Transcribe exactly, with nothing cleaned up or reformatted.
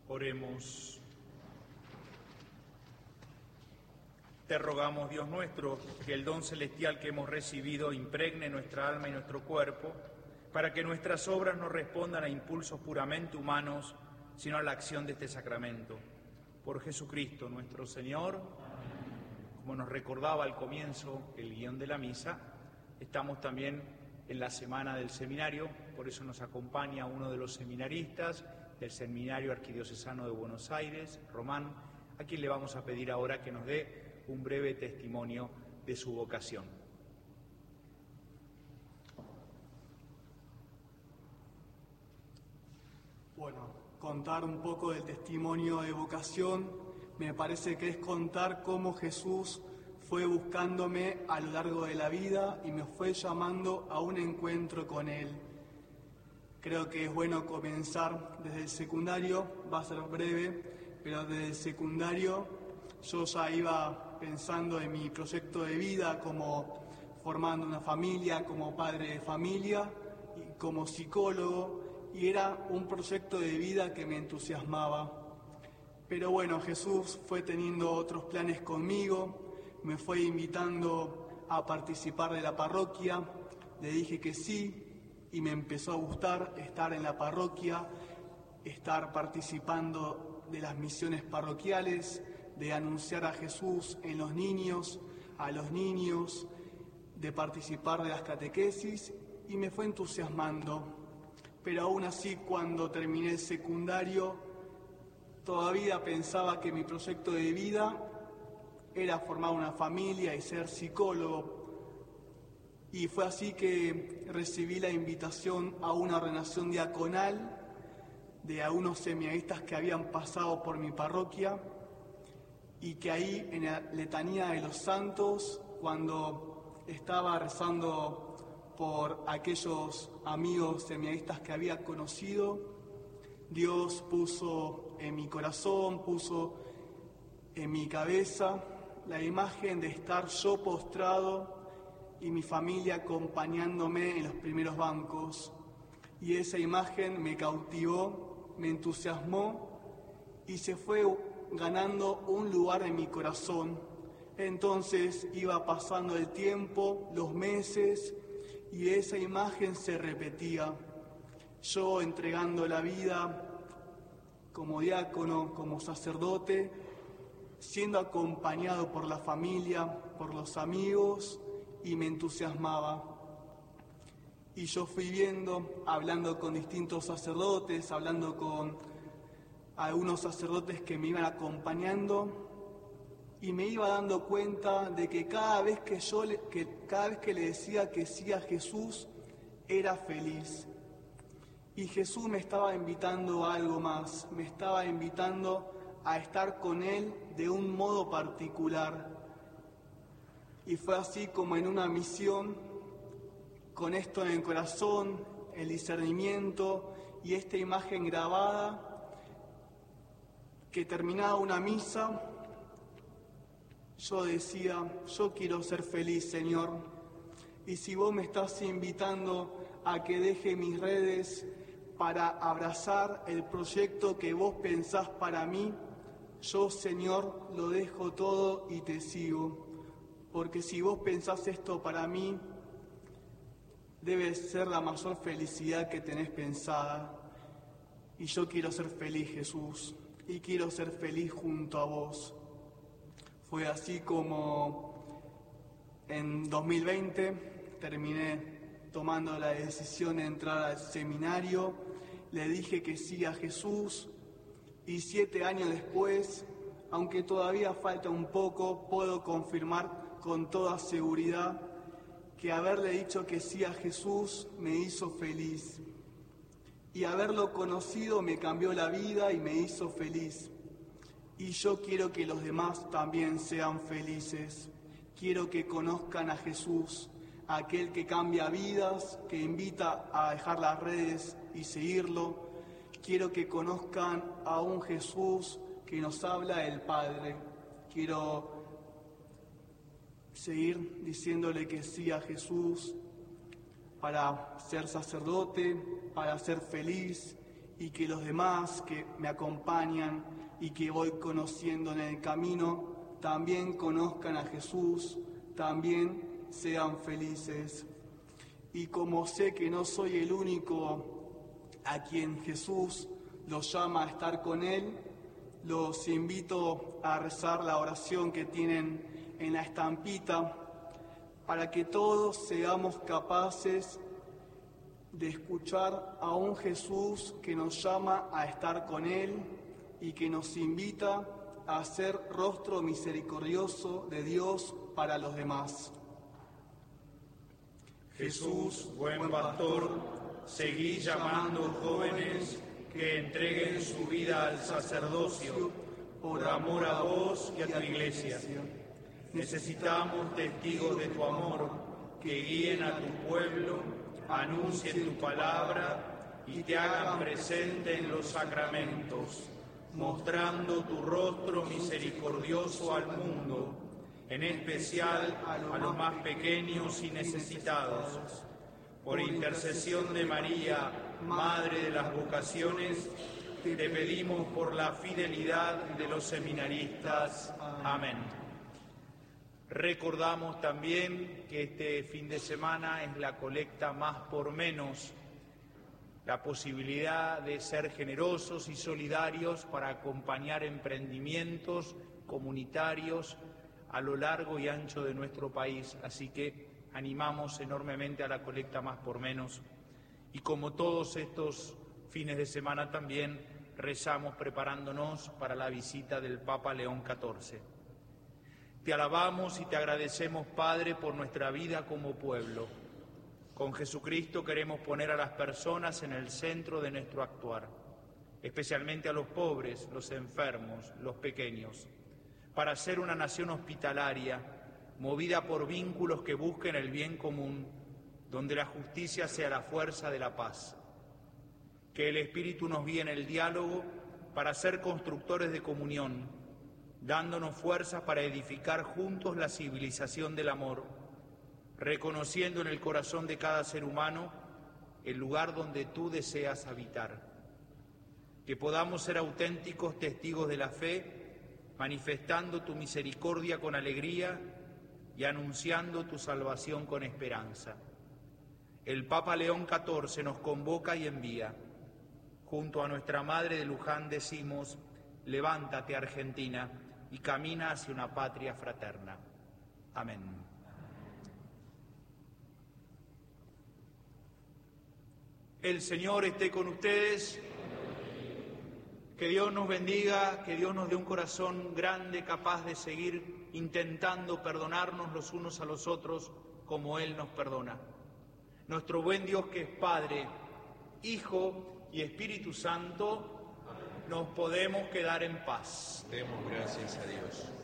Oremos. Te rogamos, Dios nuestro, que el don celestial que hemos recibido impregne nuestra alma y nuestro cuerpo, para que nuestras obras no respondan a impulsos puramente humanos, sino a la acción de este sacramento. Por Jesucristo nuestro Señor. Como nos recordaba al comienzo el guión de la misa, estamos también en la semana del seminario, por eso nos acompaña uno de los seminaristas del Seminario Arquidiocesano de Buenos Aires, Román, a quien le vamos a pedir ahora que nos dé un breve testimonio de su vocación. Bueno, contar un poco del testimonio de vocación me parece que es contar cómo Jesús fue buscándome a lo largo de la vida y me fue llamando a un encuentro con Él. Creo que es bueno comenzar desde el secundario, va a ser breve, pero desde el secundario yo ya iba pensando en mi proyecto de vida, como formando una familia, como padre de familia y como psicólogo, y era un proyecto de vida que me entusiasmaba. Pero bueno, Jesús fue teniendo otros planes conmigo, me fue invitando a participar de la parroquia, le dije que sí, y me empezó a gustar estar en la parroquia, estar participando de las misiones parroquiales, de anunciar a Jesús en los niños, a los niños, de participar de las catequesis, y me fue entusiasmando. Pero aún así, cuando terminé el secundario, todavía pensaba que mi proyecto de vida era formar una familia y ser psicólogo. Y fue así que recibí la invitación a una ordenación diaconal de algunos seminaristas que habían pasado por mi parroquia y que ahí en la letanía de los santos, cuando estaba rezando por aquellos amigos seminaristas que había conocido, Dios puso en mi corazón, puso en mi cabeza la imagen de estar yo postrado y mi familia acompañándome en los primeros bancos. Y esa imagen me cautivó, me entusiasmó y se fue ganando un lugar en mi corazón. Entonces iba pasando el tiempo, los meses, y esa imagen se repetía. Yo entregando la vida como diácono, como sacerdote, siendo acompañado por la familia, por los amigos, y me entusiasmaba. Y yo fui viendo, hablando con distintos sacerdotes, hablando con algunos sacerdotes que me iban acompañando, y me iba dando cuenta de que cada vez que yo le, que cada vez que le decía que sí a Jesús, era feliz. Y Jesús me estaba invitando a algo más, me estaba invitando a estar con Él de un modo particular. Y fue así como en una misión, con esto en el corazón, el discernimiento y esta imagen grabada, que terminaba una misa, yo decía, yo quiero ser feliz, Señor. Y si vos me estás invitando a que deje mis redes para abrazar el proyecto que vos pensás para mí, yo, Señor, lo dejo todo y te sigo. Porque si vos pensás esto para mí, debe ser la mayor felicidad que tenés pensada. Y yo quiero ser feliz, Jesús, y quiero ser feliz junto a vos. Fue así como en dos mil veinte terminé tomando la decisión de entrar al seminario, le dije que sí a Jesús, y siete años después, aunque todavía falta un poco, puedo confirmar con toda seguridad que haberle dicho que sí a Jesús me hizo feliz. Y haberlo conocido me cambió la vida y me hizo feliz. Y yo quiero que los demás también sean felices. Quiero que conozcan a Jesús, aquel que cambia vidas, que invita a dejar las redes y seguirlo. Quiero que conozcan a un Jesús que nos habla del Padre. Quiero seguir diciéndole que sí a Jesús para ser sacerdote, para ser feliz y que los demás que me acompañan y que voy conociendo en el camino también conozcan a Jesús, también sean felices. Y como sé que no soy el único a quien Jesús los llama a estar con Él, los invito a rezar la oración que tienen en la estampita para que todos seamos capaces de escuchar a un Jesús que nos llama a estar con Él y que nos invita a ser rostro misericordioso de Dios para los demás. Jesús, buen pastor, seguí llamando jóvenes que entreguen su vida al sacerdocio por amor a vos y a tu iglesia. Necesitamos testigos de tu amor que guíen a tu pueblo, anuncien tu palabra y te hagan presente en los sacramentos, mostrando tu rostro misericordioso al mundo, en especial a los más pequeños y necesitados. Por intercesión de María, Madre de las vocaciones, te pedimos por la fidelidad de los seminaristas. Amén. Recordamos también que este fin de semana es la colecta Más por Menos, la posibilidad de ser generosos y solidarios para acompañar emprendimientos comunitarios a lo largo y ancho de nuestro país. Así que animamos enormemente a la colecta Más por Menos. Y como todos estos fines de semana también rezamos preparándonos para la visita del Papa León catorce. Te alabamos y te agradecemos, Padre, por nuestra vida como pueblo. Con Jesucristo queremos poner a las personas en el centro de nuestro actuar, especialmente a los pobres, los enfermos, los pequeños, para ser una nación hospitalaria, movida por vínculos que busquen el bien común, donde la justicia sea la fuerza de la paz. Que el Espíritu nos guíe en el diálogo para ser constructores de comunión, dándonos fuerzas para edificar juntos la civilización del amor, reconociendo en el corazón de cada ser humano el lugar donde tú deseas habitar. Que podamos ser auténticos testigos de la fe, manifestando tu misericordia con alegría y anunciando tu salvación con esperanza. El Papa León catorce nos convoca y envía. Junto a nuestra Madre de Luján decimos: levántate, Argentina, y camina hacia una patria fraterna. Amén. El Señor esté con ustedes. Que Dios nos bendiga, que Dios nos dé un corazón grande, capaz de seguir intentando perdonarnos los unos a los otros como Él nos perdona. Nuestro buen Dios, que es Padre, Hijo y Espíritu Santo, nos podemos quedar en paz. Demos gracias a Dios.